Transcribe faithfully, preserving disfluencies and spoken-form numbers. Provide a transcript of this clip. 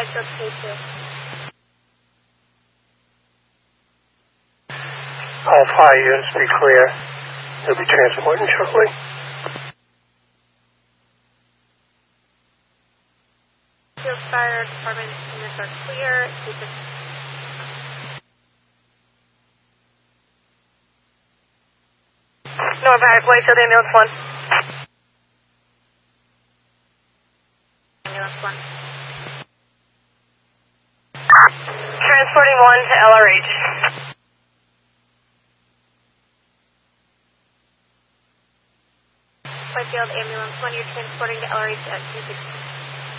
Whitefield K two. All fire units be clear. They'll be transporting shortly. Field Fire Department units are clear. Keep it. North Paddock, Whitefield Ambulance one. Ambulance one. Transporting one to L R H. Whitefield Ambulance one, you're transporting to L R H at two sixty.